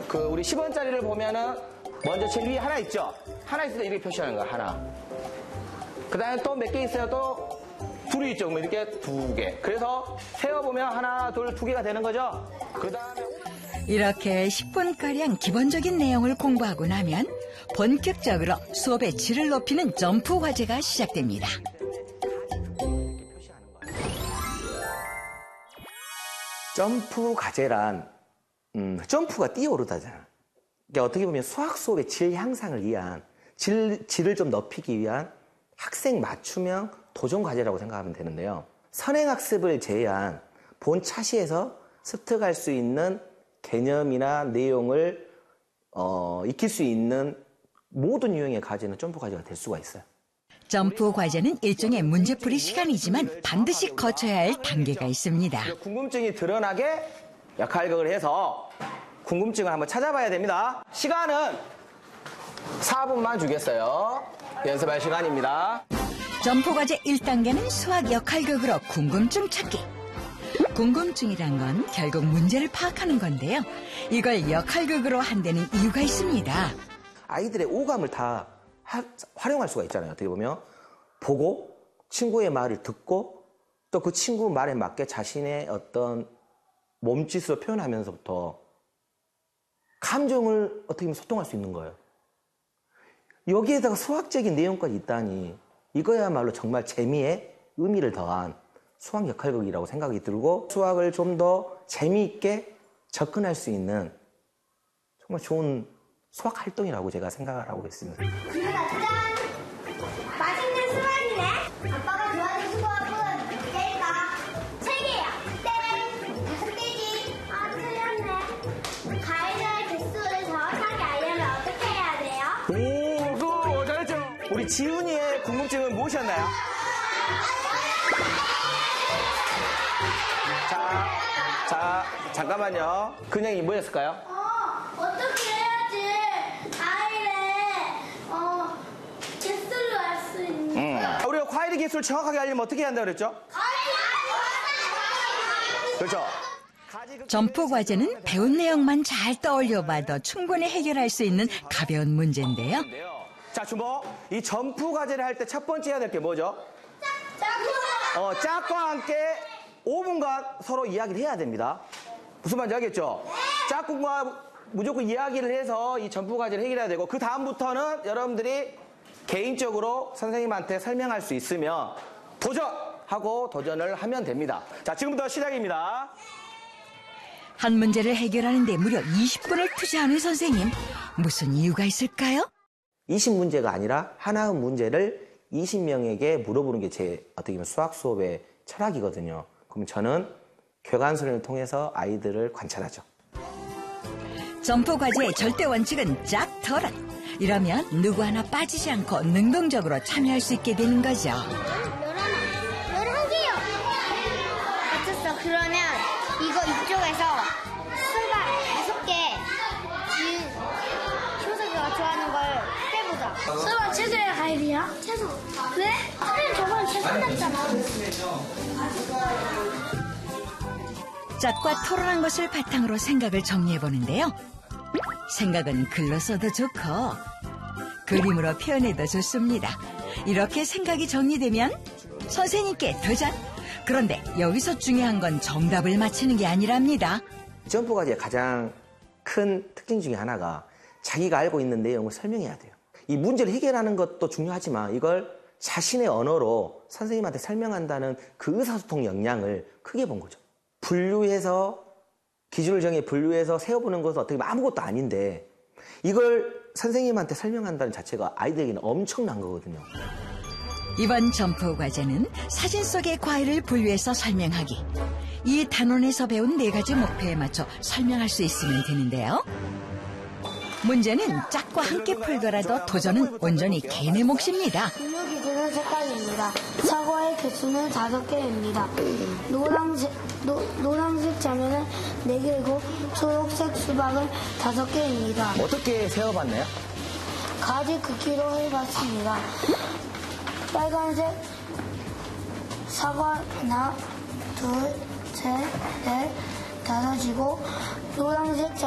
우리 10원짜리를 보면은 먼저 제일 위에 하나 있죠? 하나 있을 때 이렇게 표시하는 거야, 하나. 그 다음에 또 몇 개 있어요? 또 둘이 있죠? 그러면 이렇게 2개. 그래서 세어보면 하나, 둘, 2개가 되는 거죠? 그 다음에. 이렇게 10분가량 기본적인 내용을 공부하고 나면 본격적으로 수업의 질을 높이는 점프 과제가 시작됩니다. 점프 과제란 점프가 뛰어오르다잖아. 그러니까 어떻게 보면 수학 수업의 질 향상을 위한 질을 좀 높이기 위한 학생 맞춤형 도전 과제라고 생각하면 되는데요. 선행학습을 제외한 본 차시에서 습득할 수 있는 개념이나 내용을 익힐 수 있는 모든 유형의 과제는 점프 과제가 될 수가 있어요. 점프 과제는 일종의 문제풀이 시간이지만 반드시 거쳐야 할 단계가 있습니다. 궁금증이 드러나게 역할극을 해서 궁금증을 한번 찾아봐야 됩니다. 시간은 4분만 주겠어요. 연습할 시간입니다. 점프 과제 1단계는 수학 역할극으로 궁금증 찾기. 궁금증이란 건 결국 문제를 파악하는 건데요. 이걸 역할극으로 한다는 이유가 있습니다. 아이들의 오감을 다 활용할 수가 있잖아요. 어떻게 보면 보고 친구의 말을 듣고 또 그 친구 말에 맞게 자신의 어떤 몸짓으로 표현하면서부터 감정을 어떻게 보면 소통할 수 있는 거예요. 여기에다가 수학적인 내용까지 있다니 이거야말로 정말 재미에 의미를 더한 수학 역할극이라고 생각이 들고 수학을 좀 더 재미있게 접근할 수 있는 정말 좋은 수학 활동이라고 제가 생각을 하고 있습니다. 짠! 맛있는 수학이네? 아빠가 좋아하는 수학은 몇 개일까? 3개야. 땡! 5개지. 아, 틀렸네. 과일의 개수를 정확하게 알려면 어떻게 해야 돼요? 오, 잘했죠? 우리 지훈이의 궁금증은 무엇이었나요? 자, 잠깐만요. 근영이 뭐였을까요? 어떻게 해야지 과일의 개수를 알 수 있는 우리가 과일의 개수를 정확하게 알려면 어떻게 해야 한다고 그랬죠? 그렇죠. 점프 과제는 배운 내용만 잘 떠올려봐도 충분히 해결할 수 있는 가벼운 문제인데요. 자, 주모. 이 점프 과제를 할 때 첫 번째 해야 될 게 뭐죠? 짝과 함께 5분간 서로 이야기를 해야 됩니다. 무슨 말인지 알겠죠? 짝꿍과 무조건 이야기를 해서 이 점프 과제를 해결해야 되고 그 다음부터는 여러분들이 개인적으로 선생님한테 설명할 수 있으면 도전하고 도전을 하면 됩니다. 자, 지금부터 시작입니다. 한 문제를 해결하는 데 무려 20분을 투자하는 선생님. 무슨 이유가 있을까요? 20문제가 아니라 하나의 문제를 20명에게 물어보는 게 제 어떻게 보면 수학 수업의 철학이거든요. 그럼 저는 교감선을 통해서 아이들을 관찰하죠. 점프 과제의 절대 원칙은 짝터란. 이러면 누구 하나 빠지지 않고 능동적으로 참여할 수 있게 되는 거죠. 11개요. 맞췄어. 그러면 이거 이쪽에서 수박 5개 효석이가 좋아하는 걸 빼보자. 수박 채소야 과일이야? 채소. 왜? 선생님 저번에 채소 냈잖아. 짝과 토론한 것을 바탕으로 생각을 정리해보는데요. 생각은 글로 써도 좋고 그림으로 표현해도 좋습니다. 이렇게 생각이 정리되면 선생님께 도전! 그런데 여기서 중요한 건 정답을 맞히는 게 아니랍니다. 점프 과제의 가장 큰 특징 중에 하나가 자기가 알고 있는 내용을 설명해야 돼요. 이 문제를 해결하는 것도 중요하지만 이걸 자신의 언어로 선생님한테 설명한다는 그 의사소통 역량을 크게 본 거죠. 분류해서 기준을 정해 분류해서 세어보는 것은 어떻게 보면 아무것도 아닌데 이걸 선생님한테 설명한다는 자체가 아이들에게는 엄청난 거거든요. 이번 점프 과제는 사진 속의 과일을 분류해서 설명하기. 이 단원에서 배운 4가지 목표에 맞춰 설명할 수 있으면 되는데요. 문제는 짝과 함께 풀더라도 도전은 온전히 개인의 몫입니다. 분류 기준은 색깔입니다. 사과의 개수는 5개입니다. 노란색 자면은 4개이고 초록색 수박은 5개입니다. 어떻게 세어봤나요? 가지 긋기로 해봤습니다. 빨간색 사과 하나, 둘, 셋, 넷, 5이고 노란색